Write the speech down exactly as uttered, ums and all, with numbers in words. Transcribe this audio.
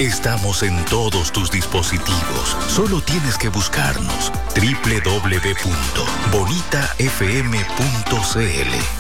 Estamos en todos tus dispositivos. Solo tienes que buscarnos. doble u doble u doble u punto bonita f m punto c l